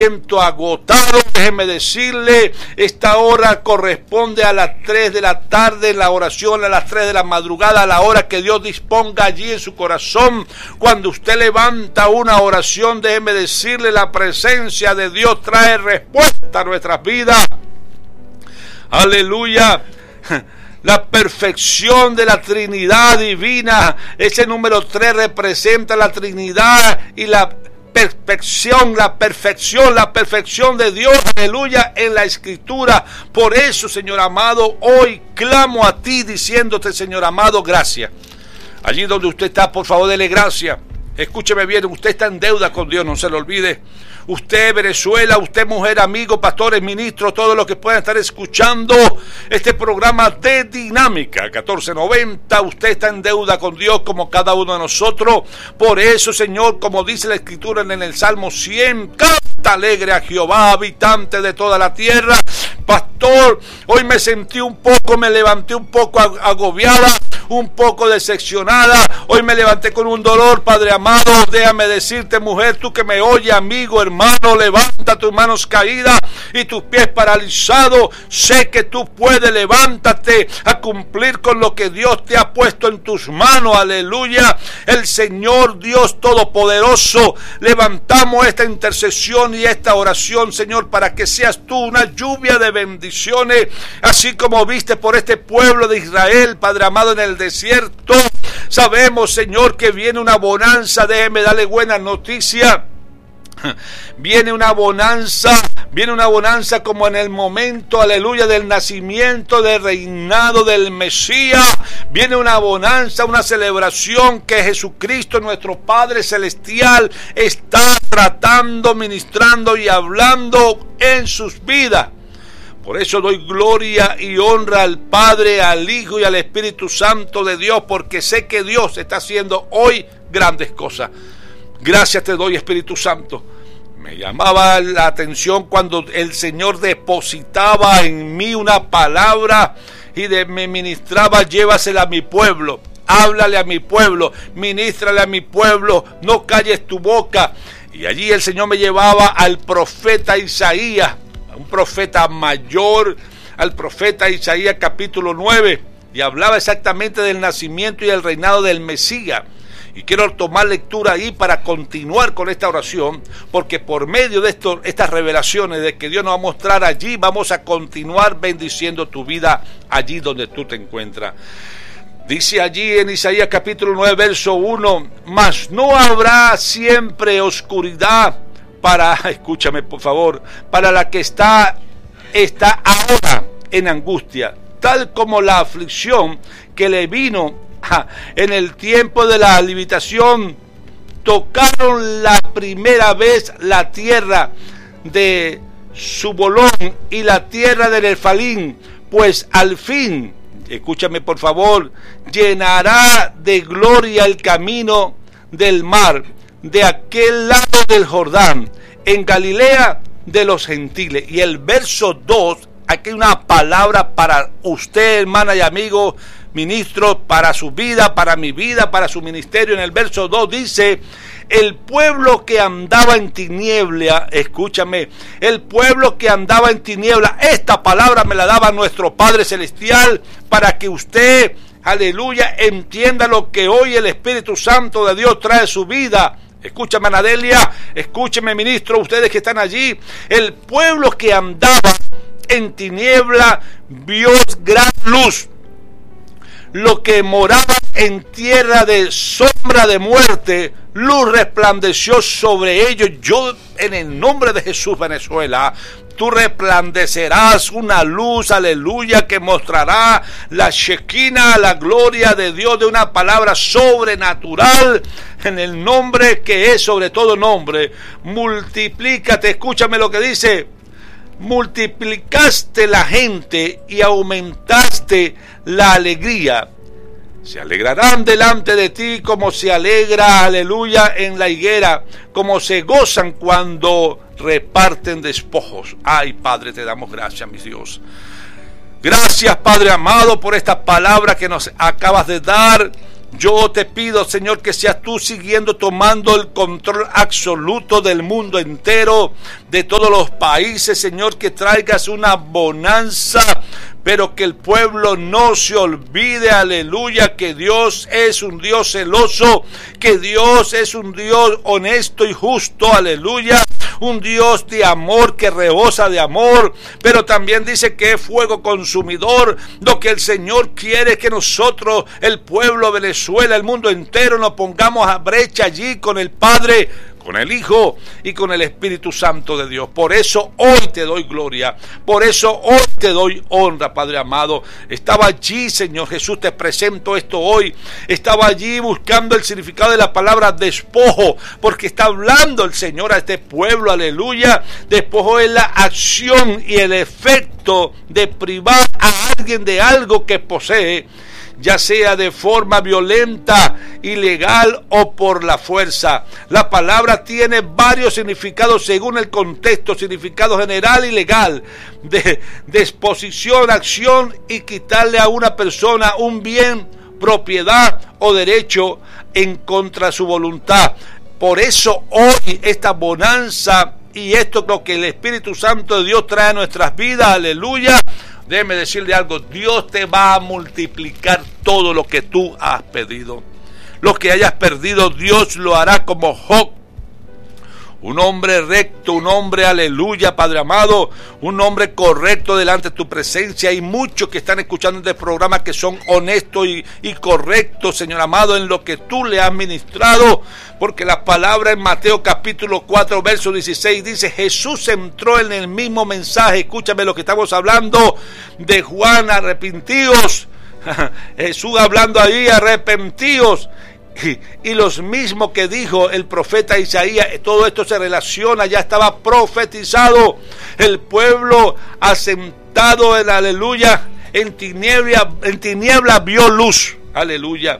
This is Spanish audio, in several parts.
siento agotado, déjeme decirle, esta hora corresponde a las 3 de la tarde, la oración a las 3 de la madrugada, a la hora que Dios disponga allí en su corazón. Cuando usted levanta una oración, déjeme decirle, la presencia de Dios trae respuesta a nuestras vidas. Aleluya. La perfección de la Trinidad divina, ese número 3 representa la Trinidad y la perfección de Dios, aleluya, en la Escritura. Por eso, Señor amado, hoy clamo a ti diciéndote, Señor amado, gracias. Allí donde usted está, por favor, dele gracias. Escúcheme bien, usted está en deuda con Dios, no se lo olvide. Usted, Venezuela, usted, mujer, amigo, pastores, ministros, todos los que puedan estar escuchando este programa de Dinámica 1490, usted está en deuda con Dios como cada uno de nosotros. Por eso, Señor, como dice la Escritura en el Salmo 100, canta alegre a Jehová, habitante de toda la tierra. Pastor, hoy me levanté un poco agobiada, un poco decepcionada. Hoy me levanté con un dolor, Padre amado. Déjame decirte, mujer, tú que me oyes, amigo, hermano, levanta tus manos caídas y tus pies paralizados. Sé que tú puedes, levántate a cumplir con lo que Dios te ha puesto en tus manos. Aleluya. El Señor Dios Todopoderoso, levantamos esta intercesión y esta oración, Señor, para que seas tú una lluvia de bendiciones, así como viste por este pueblo de Israel, Padre amado, en el desierto. Sabemos, Señor, que viene una bonanza. Déjeme darle buena noticia. Viene una bonanza como en el momento, aleluya, del nacimiento, del reinado del Mesías. Viene una bonanza, una celebración que Jesucristo, nuestro Padre Celestial, está tratando, ministrando y hablando en sus vidas. Por eso doy gloria y honra al Padre, al Hijo y al Espíritu Santo de Dios, porque sé que Dios está haciendo hoy grandes cosas. Gracias te doy, Espíritu Santo. Me llamaba la atención cuando el Señor depositaba en mí una palabra y me ministraba: llévasela a mi pueblo, háblale a mi pueblo, ministrale a mi pueblo, no calles tu boca. Y allí el Señor me llevaba al profeta Isaías, un profeta mayor, al profeta Isaías capítulo 9, y hablaba exactamente del nacimiento y el reinado del Mesías. Y quiero tomar lectura ahí para continuar con esta oración, porque por medio de estas revelaciones de que Dios nos va a mostrar allí, vamos a continuar bendiciendo tu vida allí donde tú te encuentras. Dice allí en Isaías capítulo 9, verso 1, mas no habrá siempre oscuridad escúchame por favor, para la que está ahora en angustia, tal como la aflicción que le vino en el tiempo de la liberación. Tocaron la primera vez la tierra de Zubolón y la tierra de Neftalí, pues al fin, escúchame por favor, llenará de gloria el camino del mar, de aquel lado del Jordán, en Galilea de los gentiles. Y el verso 2, aquí hay una palabra para usted, hermana y amigo, ministro, para su vida, para mi vida, para su ministerio. En el verso 2 dice: el pueblo que andaba en tiniebla, escúchame, el pueblo que andaba en tiniebla, esta palabra me la daba nuestro Padre Celestial para que usted, aleluya, entienda lo que hoy el Espíritu Santo de Dios trae a su vida. Escúchame, Anadelia, escúcheme, ministro, ustedes que están allí. El pueblo que andaba en tiniebla vio gran luz. Lo que moraba en tierra de sombra de muerte, luz resplandeció sobre ellos. Yo, en el nombre de Jesús, Venezuela, tú resplandecerás una luz, aleluya, que mostrará la Shekinah, la gloria de Dios, de una palabra sobrenatural, en el nombre que es sobre todo nombre. Multiplícate, escúchame lo que dice: multiplicaste la gente y aumentaste la alegría. Se alegrarán delante de ti como se alegra, aleluya, en la higuera, como se gozan cuando reparten despojos. Ay, Padre, te damos gracias, mi Dios. Gracias, Padre amado, por esta palabra que nos acabas de dar. Yo te pido, Señor, que seas tú siguiendo tomando el control absoluto del mundo entero, de todos los países, Señor, que traigas una bonanza, pero que el pueblo no se olvide, aleluya, que Dios es un Dios celoso, que Dios es un Dios honesto y justo, aleluya, un Dios de amor que rebosa de amor, pero también dice que es fuego consumidor. Lo que el Señor quiere es que nosotros, el pueblo de Venezuela, el mundo entero, nos pongamos a brecha allí con el Padre, con el Hijo y con el Espíritu Santo de Dios. Por eso hoy te doy gloria, por eso hoy te doy honra, Padre amado. Estaba allí, Señor Jesús, te presento esto hoy. Estaba allí buscando el significado de la palabra despojo, porque está hablando el Señor a este pueblo, aleluya. Despojo es la acción y el efecto de privar a alguien de algo que posee, ya sea de forma violenta, ilegal o por la fuerza. La palabra tiene varios significados según el contexto: significado general y legal, de disposición, acción y quitarle a una persona un bien, propiedad o derecho en contra de su voluntad. Por eso hoy esta bonanza y esto es lo que el Espíritu Santo de Dios trae a nuestras vidas, aleluya. Déjeme decirle algo: Dios te va a multiplicar todo lo que tú has pedido. Lo que hayas perdido, Dios lo hará como Job. Un hombre recto, un hombre, aleluya, Padre amado, un hombre correcto delante de tu presencia. Hay muchos que están escuchando este programa que son honestos y correctos, Señor amado, en lo que tú le has ministrado. Porque la palabra en Mateo capítulo 4, verso 16 dice: Jesús entró en el mismo mensaje. Escúchame lo que estamos hablando de Juan, arrepentidos. Jesús hablando ahí, arrepentidos. Y los mismos que dijo el profeta Isaías, todo esto se relaciona, ya estaba profetizado. El pueblo asentado en aleluya, en tiniebla vio luz, aleluya.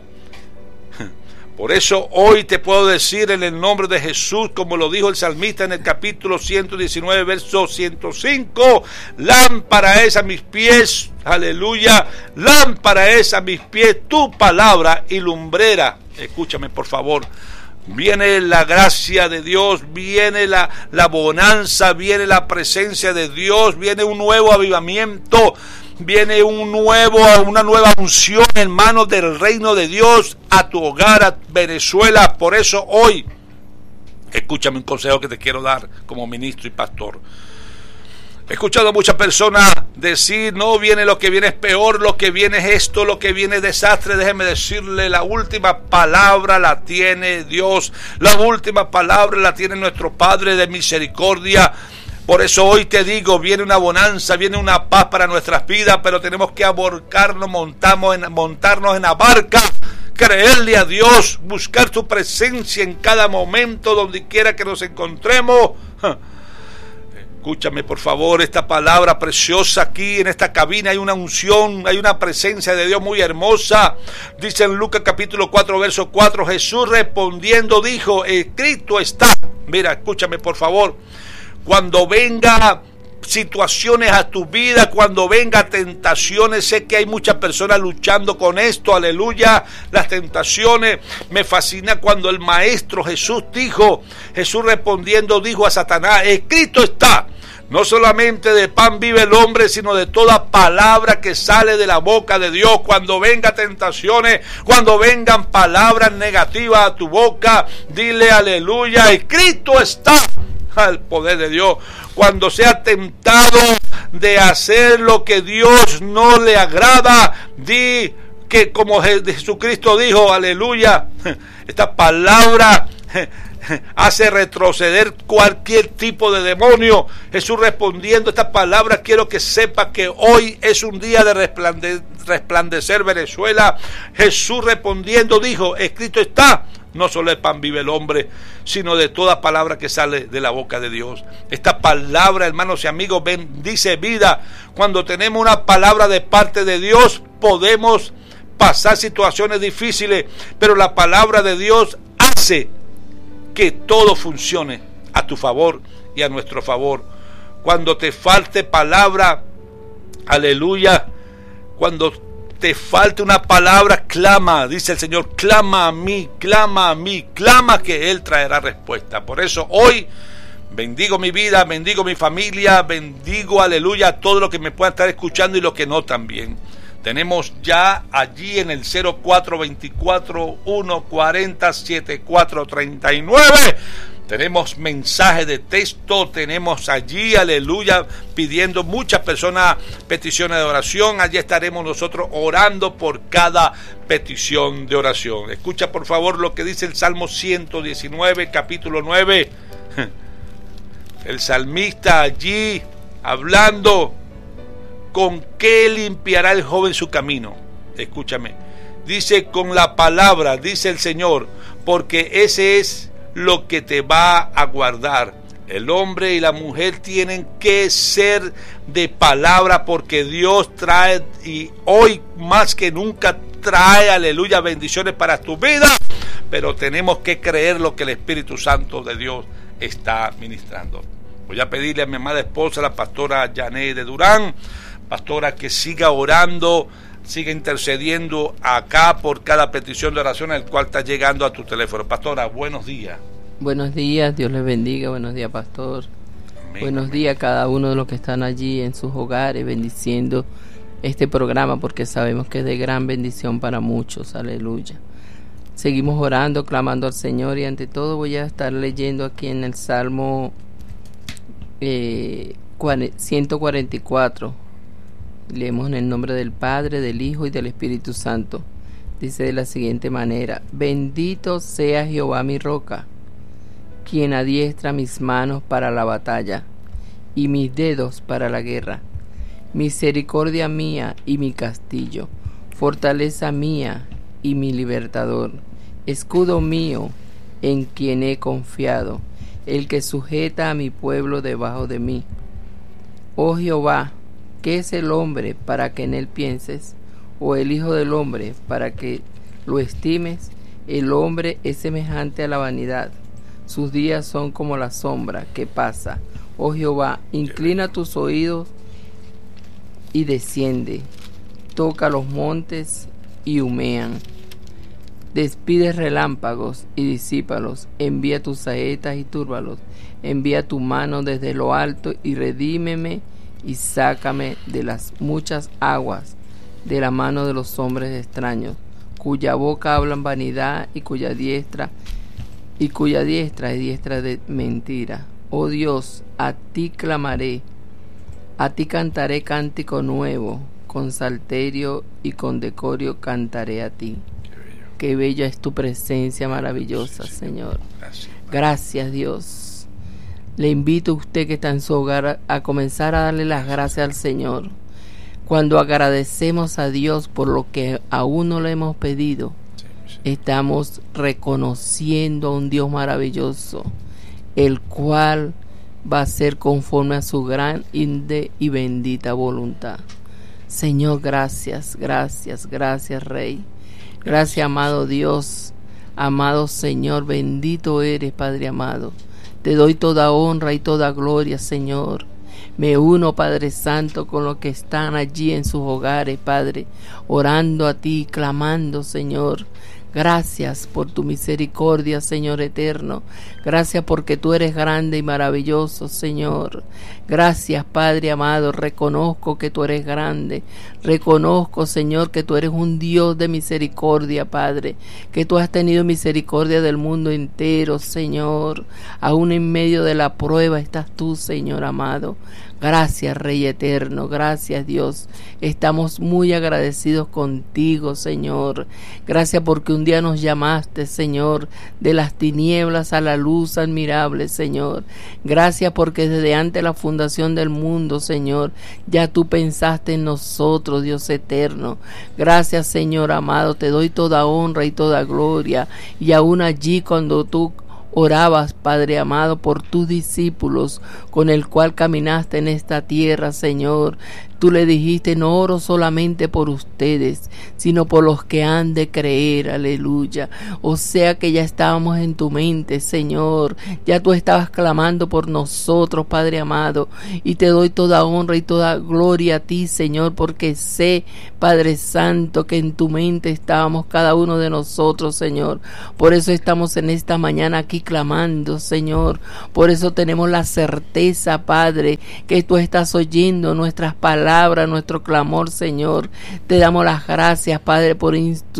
Por eso hoy te puedo decir en el nombre de Jesús, como lo dijo el salmista en el capítulo 119, verso 105, lámpara es a mis pies, aleluya, lámpara es a mis pies tu palabra y lumbrera. Escúchame por favor. Viene la gracia de Dios, viene la bonanza, viene la presencia de Dios, viene un nuevo avivamiento, viene una nueva unción, hermanos, del reino de Dios a tu hogar, a Venezuela. Por eso hoy, escúchame un consejo que te quiero dar como ministro y pastor. He escuchado a muchas personas decir: no, viene lo que viene es peor, lo que viene es esto, lo que viene es desastre. Déjeme decirle, la última palabra la tiene Dios, la última palabra la tiene nuestro Padre de misericordia. Por eso hoy te digo, viene una bonanza, viene una paz para nuestras vidas, pero tenemos que aborcarnos, montarnos en la barca, creerle a Dios, buscar su presencia en cada momento, donde quiera que nos encontremos. Escúchame por favor, esta palabra preciosa aquí en esta cabina. Hay una unción, hay una presencia de Dios muy hermosa. Dice en Lucas capítulo 4, verso 4, Jesús respondiendo dijo: escrito está. Mira, escúchame por favor. Cuando venga situaciones a tu vida, cuando venga tentaciones, sé que hay muchas personas luchando con esto, aleluya, las tentaciones. Me fascina cuando el maestro Jesús respondiendo dijo a Satanás: escrito está, no solamente de pan vive el hombre, sino de toda palabra que sale de la boca de Dios. Cuando venga tentaciones, cuando vengan palabras negativas a tu boca, dile aleluya, escrito está, al poder de Dios. Cuando sea tentado de hacer lo que Dios no le agrada, di que como Jesucristo dijo, aleluya, esta palabra hace retroceder cualquier tipo de demonio. Jesús respondiendo esta palabra, quiero que sepa que hoy es un día de resplandecer Venezuela. Jesús respondiendo dijo: escrito está, no solo de pan vive el hombre, sino de toda palabra que sale de la boca de Dios. Esta palabra, hermanos y amigos, bendice vida. Cuando tenemos una palabra de parte de Dios, podemos pasar situaciones difíciles, pero la palabra de Dios hace que todo funcione a tu favor y a nuestro favor. Cuando te falte palabra, aleluya, cuando te falte una palabra, clama, dice el Señor, clama a mí, clama que Él traerá respuesta. Por eso hoy bendigo mi vida, bendigo mi familia, bendigo, aleluya, a todo lo que me puedan estar escuchando y lo que no también. Tenemos ya allí en el 0424-140-7439. Tenemos mensajes de texto, tenemos allí, aleluya, pidiendo muchas personas peticiones de oración. Allí estaremos nosotros orando por cada petición de oración. Escucha por favor lo que dice el Salmo 119, capítulo 9. El salmista allí hablando, ¿con qué limpiará el joven su camino? Escúchame, dice, con la palabra, dice el Señor, porque ese es lo que te va a guardar. El hombre y la mujer tienen que ser de palabra, porque Dios trae, y hoy más que nunca trae, aleluya, bendiciones para tu vida, pero tenemos que creer lo que el Espíritu Santo de Dios está ministrando. Voy a pedirle a mi amada esposa, la pastora Yané de Durán, pastora, que siga orando, siga intercediendo acá por cada petición de oración el cual está llegando a tu teléfono. Pastora, buenos días. Buenos días, Dios les bendiga. Buenos días, pastor. Amén, buenos amén. Días a cada uno de los que están allí en sus hogares, bendiciendo este programa, porque sabemos que es de gran bendición para muchos. Aleluya. Seguimos orando, clamando al Señor, y ante todo voy a estar leyendo aquí en el Salmo 144. Leemos en el nombre del Padre, del Hijo y del Espíritu Santo. Dice de la siguiente manera: bendito sea Jehová mi roca, quien adiestra mis manos para la batalla y mis dedos para la guerra. Misericordia mía y mi castillo, fortaleza mía y mi libertador, escudo mío en quien he confiado, el que sujeta a mi pueblo debajo de mí. Oh Jehová, ¿qué es el hombre para que en él pienses? ¿O el hijo del hombre para que lo estimes? El hombre es semejante a la vanidad, sus días son como la sombra que pasa. Oh Jehová, inclina tus oídos y desciende, toca los montes y humean. Despide relámpagos y disípalos, envía tus saetas y túrbalos, envía tu mano desde lo alto y redímeme y sácame de las muchas aguas, de la mano de los hombres extraños, cuya boca hablan vanidad y cuya diestra es diestra de mentira. Oh Dios, a ti clamaré, a ti cantaré cántico nuevo, con salterio y con decorio cantaré a ti. Qué bella es tu presencia maravillosa, Señor. Gracias, Dios. Le invito a usted que está en su hogar a comenzar a darle las gracias al Señor. Cuando agradecemos a Dios por lo que aún no le hemos pedido, estamos reconociendo a un Dios maravilloso, el cual va a ser conforme a su gran y bendita voluntad. Señor, gracias, gracias, gracias, Rey. Gracias, amado Dios, amado Señor, bendito eres, Padre amado. Te doy toda honra y toda gloria, Señor. Me uno, Padre Santo, con los que están allí en sus hogares, Padre, orando a ti, clamando, Señor. Gracias por tu misericordia, Señor eterno. Gracias porque tú eres grande y maravilloso, Señor. Gracias, Padre amado. Reconozco que tú eres grande. Reconozco, Señor, que tú eres un Dios de misericordia, Padre. Que tú has tenido misericordia del mundo entero, Señor. Aún en medio de la prueba estás tú, Señor amado. Gracias, Rey eterno. Gracias, Dios. Estamos muy agradecidos contigo, Señor. Gracias porque un día nos llamaste, Señor, de las tinieblas a la luz admirable, Señor. Gracias porque desde antes de la fundación del mundo, Señor, ya tú pensaste en nosotros, Dios eterno. Gracias, Señor amado. Te doy toda honra y toda gloria. Y aún allí cuando tú orabas, Padre amado, por tus discípulos con el cual caminaste en esta tierra, Señor, Tú le dijiste, no oro solamente por ustedes, sino por los que han de creer, aleluya. O sea que ya estábamos en tu mente, Señor, ya tú estabas clamando por nosotros, Padre amado, y te doy toda honra y toda gloria a ti, Señor, porque sé, Padre Santo, que en tu mente estábamos cada uno de nosotros, Señor. Por eso estamos en esta mañana aquí clamando, Señor. Por eso tenemos la certeza, Padre, que tú estás oyendo nuestras palabras, nuestro clamor, Señor. Te damos las gracias, Padre, por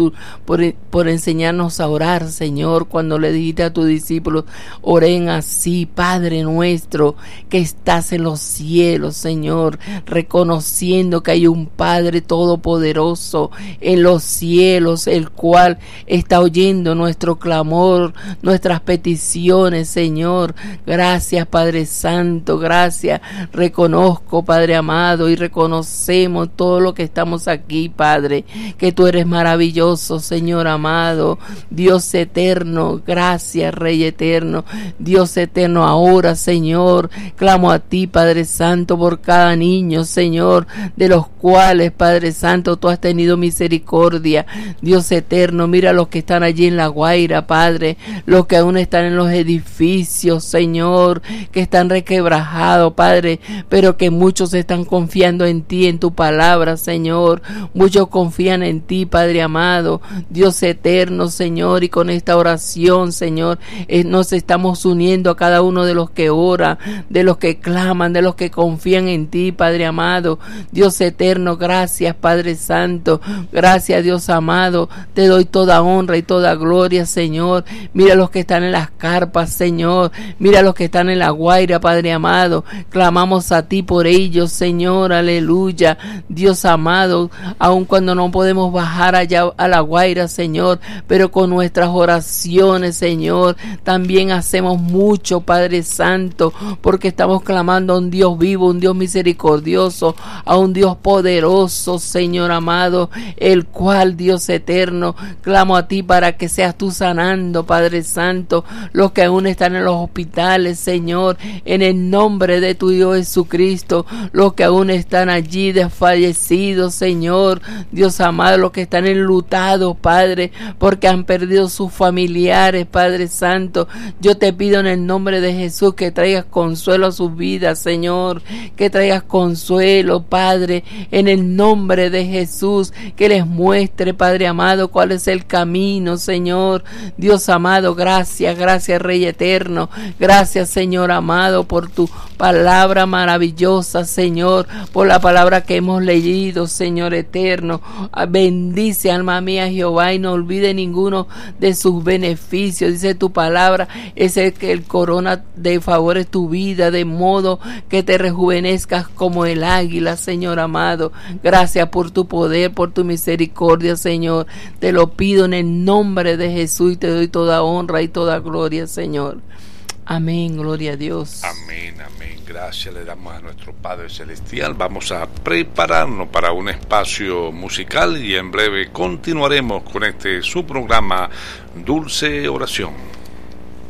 enseñarnos a orar, Señor, cuando le dijiste a tus discípulos, oren así, Padre nuestro, que estás en los cielos, Señor, reconociendo que hay un Padre todopoderoso en los cielos, el cual está oyendo nuestro clamor, nuestras peticiones, Señor. Gracias, Padre Santo, gracias. Reconozco, Padre amado, y reconocemos todo lo que estamos aquí, Padre, que tú eres maravilloso, Señor amado, Dios eterno. Gracias, Rey eterno, Dios eterno. Ahora, Señor, clamo a ti, Padre Santo, por cada niño, Señor, de los cuales, Padre Santo, tú has tenido misericordia. Dios eterno, mira los que están allí en La Guaira, Padre, los que aún están en los edificios, Señor, que están requebrajados, Padre, pero que muchos están confiando en ti, en tu palabra, Señor. Muchos confían en ti, Padre amado, Dios eterno, Señor, y con esta oración, Señor, nos estamos uniendo a cada uno de los que ora, de los que claman, de los que confían en ti, Padre amado, Dios eterno. Gracias, Padre Santo, gracias, Dios amado. Te doy toda honra y toda gloria, Señor. Mira los que están en las carpas, Señor, mira los que están en La Guaira, Padre amado. Clamamos a ti por ellos, Señor, aleluya. Dios amado, aun cuando no podemos bajar allá a La Guaira, Señor, pero con nuestras oraciones, Señor, también hacemos mucho, Padre Santo, porque estamos clamando a un Dios vivo, un Dios misericordioso, a un Dios poderoso, Señor amado, el cual, Dios eterno, clamo a ti para que seas tú sanando, Padre Santo, los que aún están en los hospitales, Señor, en el nombre de tu Hijo Jesucristo, los que aún están allí desfallecidos, Señor, Dios amado, los que están enlutados, Padre, porque han perdido sus familiares, Padre Santo. Yo te pido en el nombre de Jesús que traigas consuelo a sus vidas, Señor, que traigas consuelo, Padre, en el nombre de Jesús, que les muestre, Padre amado, cuál es el camino, Señor, Dios amado. Gracias, gracias, Rey eterno, gracias, Señor amado, por tu palabra maravillosa, Señor, por la palabra que hemos leído, Señor eterno. Bendice, alma mía, Jehová, y no olvide ninguno de sus beneficios. Dice tu palabra, es el que el corona de favores tu vida, de modo que te rejuvenezcas como el águila, Señor amado. Gracias por tu poder, por tu misericordia, Señor. Te lo pido en el nombre de Jesús y te doy toda honra y toda gloria, Señor. Amén, gloria a Dios. Amén, amén. Gracias le damos a nuestro Padre Celestial. Vamos a prepararnos para un espacio musical y en breve continuaremos con su programa Dulce Oración.